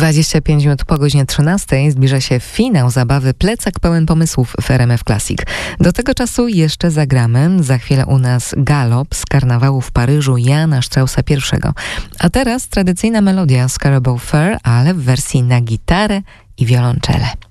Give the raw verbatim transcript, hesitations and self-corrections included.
dwadzieścia pięć minut po godzinie trzynastej zbliża się finał zabawy Plecak pełen pomysłów w R M F Classic. Do tego czasu jeszcze zagramy. Za chwilę u nas galop z karnawału w Paryżu Jana Straussa pierwszego. A teraz tradycyjna melodia Scarborough Fair, ale w wersji na gitarę i wiolonczele.